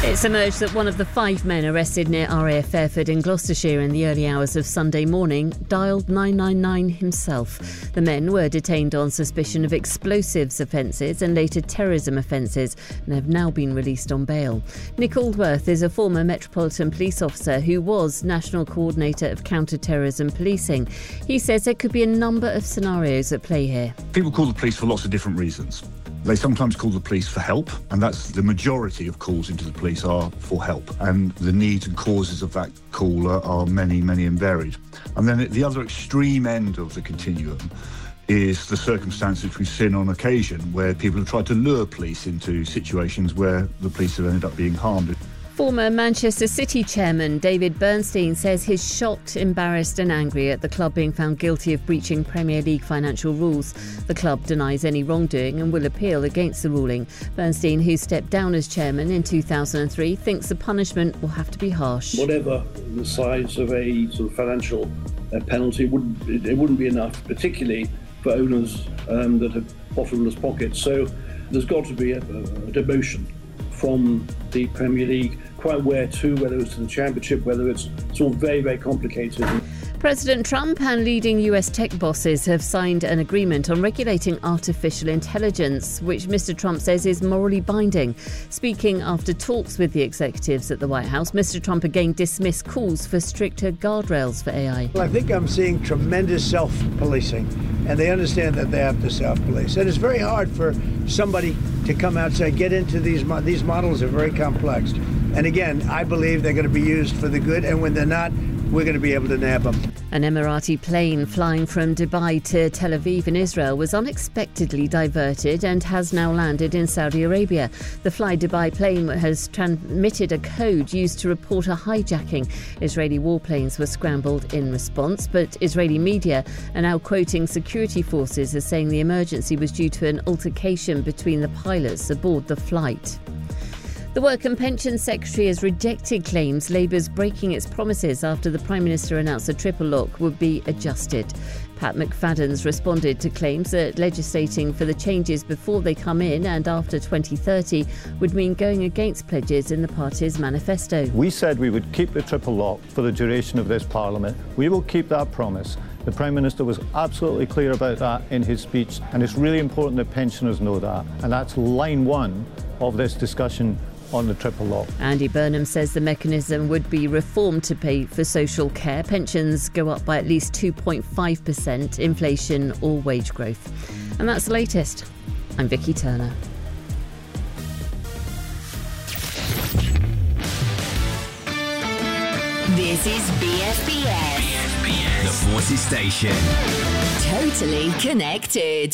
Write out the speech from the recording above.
It's emerged that one of the 5 men arrested near RAF Fairford in Gloucestershire in the early hours of Sunday morning dialled 999 himself. The men were detained on suspicion of explosives offences and later terrorism offences and have now been released on bail. Nick Aldworth is a former Metropolitan Police officer who was National Coordinator of Counter-Terrorism Policing. He says there could be a number of scenarios at play here. People call the police for lots of different reasons. They sometimes call the police for help, and that's the majority of calls into the police are for help. And the needs and causes of that call are many, many and varied. And then at the other extreme end of the continuum is the circumstance which we've seen on occasion where people have tried to lure police into situations where the police have ended up being harmed. Former Manchester City chairman David Bernstein says he's shocked, embarrassed and angry at the club being found guilty of breaching Premier League financial rules. The club denies any wrongdoing and will appeal against the ruling. Bernstein, who stepped down as chairman in 2003, thinks the punishment will have to be harsh. Whatever the size of a sort of financial penalty, it wouldn't be enough, particularly for owners that have bottomless pockets. So there's got to be a demotion from the Premier League, quite where to, whether it's to the Championship, whether it's all very, very complicated. President Trump and leading US tech bosses have signed an agreement on regulating artificial intelligence, which Mr. Trump says is morally binding. Speaking after talks with the executives at the White House, Mr. Trump again dismissed calls for stricter guardrails for AI. Well, I think I'm seeing tremendous self-policing, and they understand that they have to self-police. And it's very hard for somebody to come out and say, get into these models are very complex. And again, I believe they're going to be used for the good, and when they're not, we're going to be able to nab them. An Emirati plane flying from Dubai to Tel Aviv in Israel was unexpectedly diverted and has now landed in Saudi Arabia. The Fly Dubai plane has transmitted a code used to report a hijacking. Israeli warplanes were scrambled in response, but Israeli media are now quoting security forces as saying the emergency was due to an altercation between the pilots aboard the flight. The Work and Pensions Secretary has rejected claims Labour's breaking its promises after the Prime Minister announced the triple lock would be adjusted. Pat McFadden's responded to claims that legislating for the changes before they come in and after 2030 would mean going against pledges in the party's manifesto. We said we would keep the triple lock for the duration of this Parliament. We will keep that promise. The Prime Minister was absolutely clear about that in his speech, and it's really important that pensioners know that. And that's line one of this discussion on the triple lock. Andy Burnham says the mechanism would be reformed to pay for social care. Pensions go up by at least 2.5%, inflation or wage growth. And that's the latest. I'm Vicky Turner. This is BFBS. The Forces Station. Totally connected.